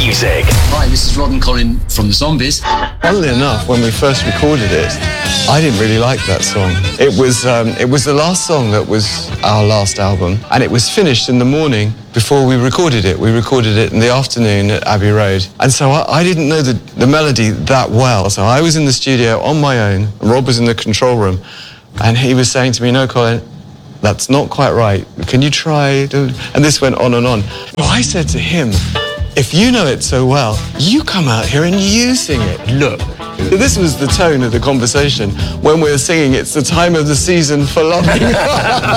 music. Hi, this is Rod and Colin from the Zombies. Funnily enough, when we first recorded it, I didn't really like that song. It was the last song that was our last album, and it was finished in the morning before we recorded it. We recorded it in the afternoon at Abbey Road. And so I didn't know the melody that well. So I was in the studio on my own, and Rob was in the control room, and he was saying to me, "No, Colin, that's not quite right. Can you try?" And this went on and on. Well, I said to him, "If you know it so well, you come out here and you sing it. Look." This was the tone of the conversation when we were singing "It's the Time of the Season for Loving."